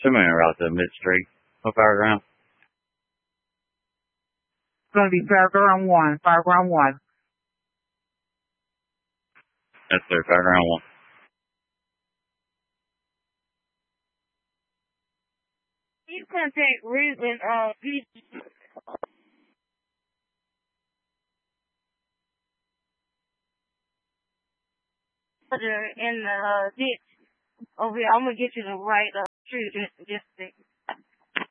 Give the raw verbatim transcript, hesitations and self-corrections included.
Assuming right to mid street. What fairground? It's gonna be Fairground One. Fairground One. That's their fairground one. You contact reason uh in the uh, ditch over here. I'm gonna get you the right uh, street just just